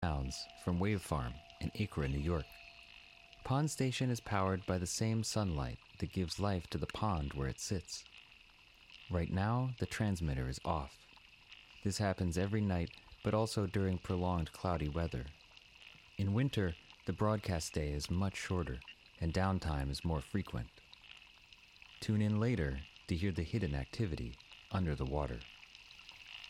Sounds from Wave Farm in Acra, New York. Pond Station is powered by the same sunlight that gives life to the pond where it sits. Right now, the transmitter is off. This happens every night, but also during prolonged cloudy weather. In winter, the broadcast day is much shorter, and downtime is more frequent. Tune in later to hear the hidden activity under the water.